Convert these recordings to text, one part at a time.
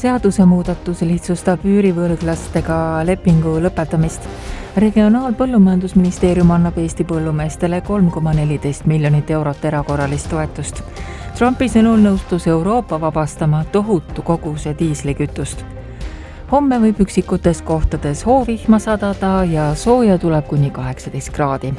Seadusemuudatus lihtsustab üürivõlglastega lepingu lõpetamist. Regionaalpõllumajandusministeerium annab Eesti põllumeestele 3,14 miljonit eurot erakorralist toetust. Trumpi sõnul nõustus Euroopa vabastama tohutu koguse diislikütust. Homme võib üksikutes kohtades hoovihma sadada ja sooja tuleb kuni 18 kraadi.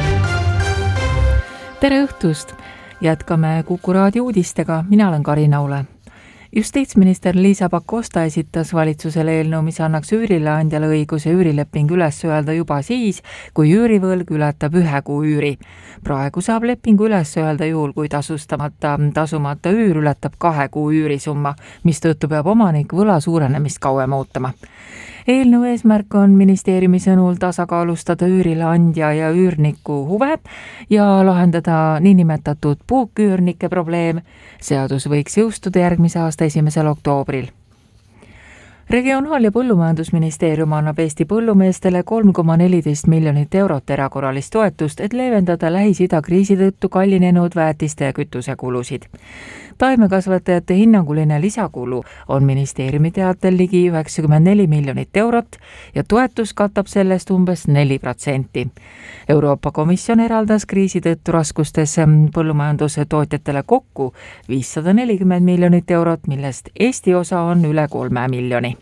Tere õhtust! Jätkame Kuku Raadio uudistega. Mina olen Karin Aule. Justiitsminister Liisa Pakosta esitas valitsusele eelnõu, mis annaks üürileandjale õiguse üürileping üles öelda juba siis, kui üürivõlg ületab 1 kuu üüri. Praegu saab lepingu üles öelda juhul, kui tasumata üür ületab 2 kuu üürisumma, mistõttu peab omanik võla suurenemist kauem ootama. Eelnõu eesmärk on ministeeriumi sõnul tasakaalustada üürileandja ja üürniku huve ja lahendada niinimetatud puuküürnike probleem. Seadus võiks jõustuda järgmise aasta 1. oktoobril. Regionaal- ja põllumajandusministeerium annab Eesti põllumeestele 3,14 miljonit eurot erakorralist toetust, et leevendada Lähis-Ida kriisi tõttu kallinenud väetiste ja kütusekulusid. Taimekasvatajate hinnanguline lisakulu on ministeeriumi teatel ligi 94 miljonit eurot ja toetus katab sellest umbes 4%. Euroopa Komisjon eraldas kriisi tõttu raskustes põllumajanduse tootjatele kokku 540 miljonit eurot, millest Eesti osa on üle 3 miljoni.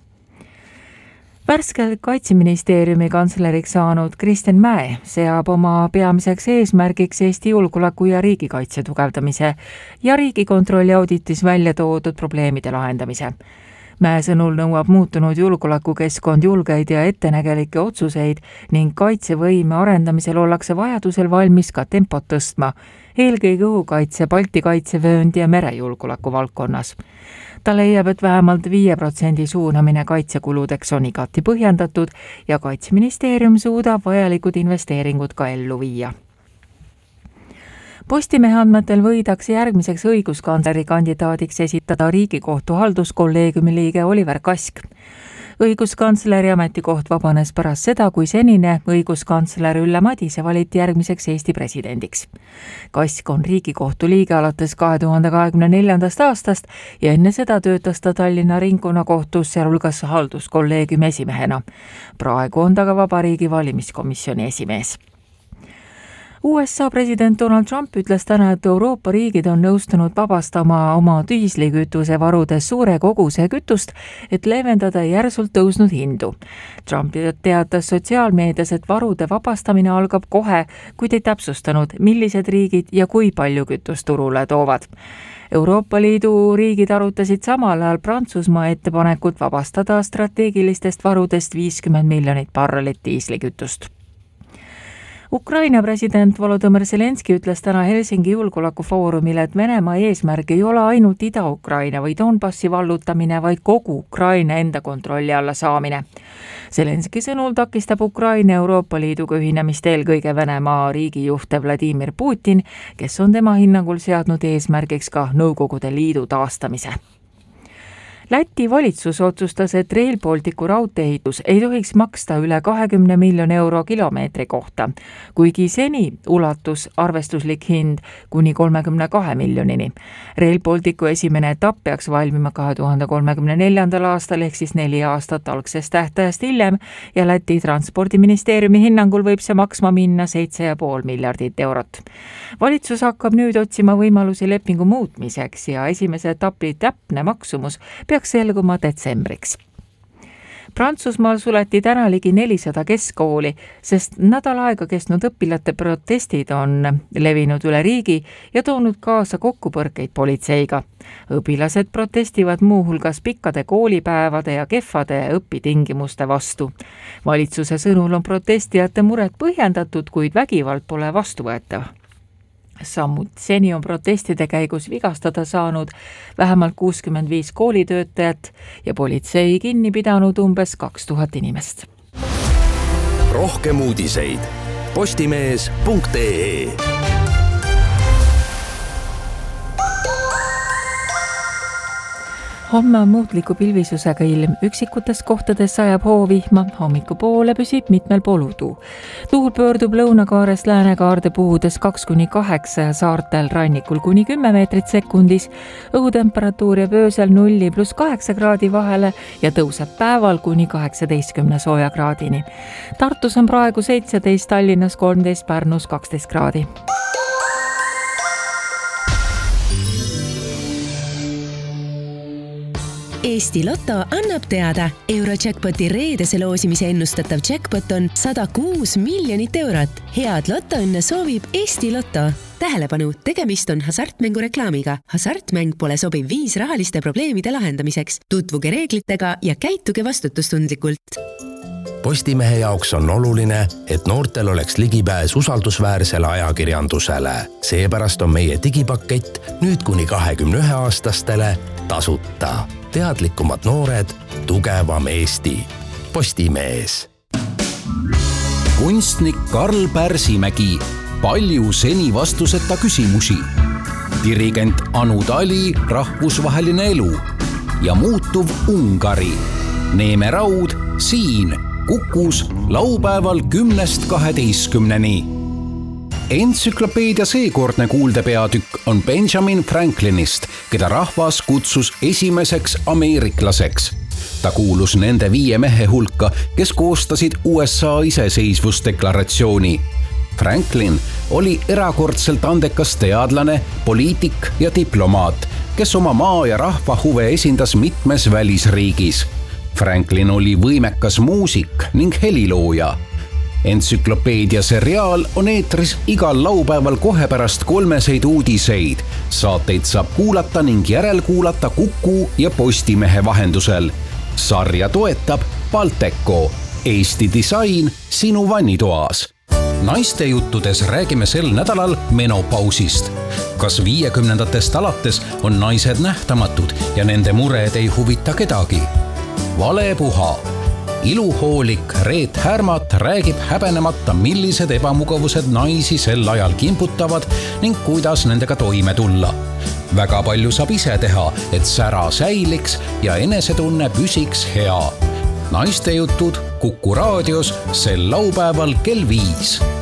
Värskelt Kaitseministeeriumi kantsleriks saanud Kristjan Mäe seab oma peamiseks eesmärgiks Eesti julgeoleku ja riigikaitse tugevdamise ja Riigikontrolli auditis välja toodud probleemide lahendamise. Mäe sõnul nõuab muutunud julgeolekukeskkond julgeid ja ettenägelikke otsuseid ning kaitsevõime arendamisel ollakse vajadusel valmis ka tempot tõstma, eelkõige õhukaitse, Balti kaitsevöönd ja merejulgeoleku valdkonnas. Ta leiab, et vähemalt 5% suunamine kaitsekuludeks on igati põhjendatud ja Kaitseministeerium suudab vajalikud investeeringud ka ellu viia. Postimehe andmetel võidakse järgmiseks õiguskantsleri kandidaadiks esitada Riigikohtu halduskolleegiumi liige Oliver Kask. Õiguskantsleri ametikoht vabanes pärast seda, kui senine õiguskantsler Ülle Madise valiti järgmiseks Eesti presidendiks. Kask on Riigikohtu liige alates 2024. aastast ja enne seda töötas ta Tallinna ringkonnakohtus, sealhulgas halduskolleegiumi esimehena. Praegu on ta ka Vabariigi valimiskomisjoni esimees. USA president Donald Trump ütles täna, et Euroopa riigid on nõustunud vabastama oma diislikütuse varudes suure koguse kütust, et leevendada järsult tõusnud hindu. Trump teatas sotsiaalmeedias, et varude vabastamine algab kohe, kuid ei täpsustanud, millised riigid ja kui palju kütust turule toovad. Euroopa Liidu riigid arutasid samal ajal Prantsusmaa ettepanekut vabastada strateegilistest varudest 50 miljonit barrelit diislikütust. Ukraina president Volodõmõr Zelenski ütles täna Helsingi julgeolekufoorumile, et Venemaa eesmärk ei ole ainult Ida-Ukraina või Donbassi vallutamine, vaid kogu Ukraina enda kontrolli alla saamine. Zelenski sõnul takistab Ukraina Euroopa Liiduga ühinemist eelkõige Venemaa riigijuht Vladimir Putin, kes on tema hinnangul seadnud eesmärgiks ka Nõukogude Liidu taastamise. Läti valitsus otsustas, et Rail Balticu raudteeehitus ei tohiks maksta üle 20 miljoni euro kilomeetri kohta, kuigi seni ulatus arvestuslik hind kuni 32 miljonini. Rail Balticu esimene etapp peaks valmima 2034. aastal ehk siis 4 aastat algsest tähtajast hiljem ja Läti transpordiministeeriumi hinnangul võib see maksma minna 7,5 miljardit eurot. Valitsus hakkab nüüd otsima võimalusi lepingu muutmiseks ja esimese etapi täpne maksumus peaks selguma detsembriks. Prantsusmaal suleti täna ligi 400 keskkooli, sest nädal aega kestnud õpilate protestid on levinud üle riigi ja toonud kaasa kokkupõrkeid politseiga. Õpilased protestivad muuhulgas pikkade koolipäevade ja kehvade õpitingimuste vastu. Valitsuse sõnul on protestijate mured põhjendatud, kuid vägivald pole vastuvõetav. Seni on protestide käigus vigastada saanud vähemalt 65 koolitöötajat ja politsei kinni pidanud umbes 2000 inimest. Rohkem uudiseid postimees.ee. Homme on muutliku pilvisusega ilm, üksikutes kohtades sajab hoovihma, hommikupoole püsib mitmel pool udu. Tuul pöördub lõunakaarest läänekaarde puhudes 2-8 ja saartel rannikul kuni 10 meetrit sekundis. Õhutemperatuur jääb öösel 0 + 8 kraadi vahele ja tõuseb päeval kuni 18 soojakraadini. Tartus on praegu 17, Tallinnas 13, Pärnus 12 kraadi. Eesti Lotto annab teada, Eurojackpoti reedese loosimise ennustatav jackpot on 106 miljonit eurot. Head lotoõnne soovib Eesti Lotto. Tähelepanu, tegemist on hasartmängureklaamiga. Hasartmäng pole sobiv viis rahaliste probleemide lahendamiseks. Tutvuge reeglitega ja käituge vastutustundlikult. Postimehe jaoks on oluline, et noortel oleks ligipääs usaldusväärsele ajakirjandusele. Seepärast on meie digipakett nüüd kuni 21-aastastele tasuta. Teadlikumad noored, tugevam Eesti. Postimees. Kunstnik Karl Pärsimägi. Palju seni vastuseta küsimusi. Dirigent Anu Tali, rahvusvaheline elu. Ja muutuv Ungari. Neeme Raud siin Kukus laupäeval 10-12. Entsüklopeedia seekordne kuuldepeatükk on Benjamin Franklinist, keda rahvas kutsus esimeseks ameeriklaseks. Ta kuulus nende 5 mehe hulka, kes koostasid USA iseseisvusdeklaratsiooni. Franklin oli erakordselt andekas teadlane, poliitik ja diplomaat, kes oma maa ja rahva huve esindas mitmes välisriigis. Franklin oli võimekas muusik ning helilooja. Entsüklopeedia seriaal on eetris igal laupäeval kohe pärast 3 uudiseid. Saateid saab kuulata ning järelkuulata Kuku ja Postimehe vahendusel. Sarja toetab Balteco, Eesti disain sinu vannitoas. Naistejuttudes räägime sel nädalal menopausist. Kas 50-ndatest alates on naised nähtamatud ja nende mured ei huvita kedagi? Valepuha. Iluhoolik Reet Härmat räägib häbenemata, millised ebamugavused naisi sel ajal kimputavad ning kuidas nendega toime tulla. Väga palju saab ise teha, et sära säiliks ja enesetunne püsiks hea. Naistejutud Kuku raadios sel laupäeval kell 5.